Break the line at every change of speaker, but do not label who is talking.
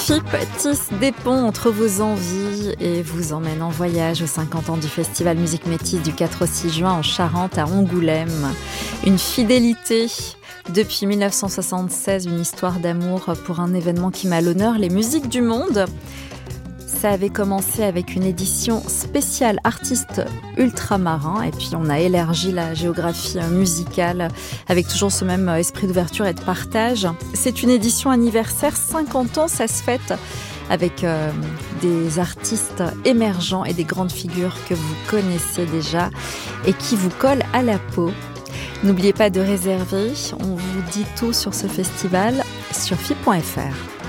FIP tisse des ponts entre vos envies et vous emmène en voyage aux 50 ans du Festival Musique Métisse du 4 au 6 juin en Charente à Angoulême. Une fidélité depuis 1976, une histoire d'amour pour un événement qui met à l'honneur les musiques du monde. Ça avait commencé avec une édition spéciale artistes ultramarins et puis on a élargi la géographie musicale avec toujours ce même esprit d'ouverture et de partage. C'est une édition anniversaire, 50 ans, ça se fête avec des artistes émergents et des grandes figures que vous connaissez déjà et qui vous collent à la peau. N'oubliez pas de réserver, on vous dit tout sur ce festival sur FIP.fr.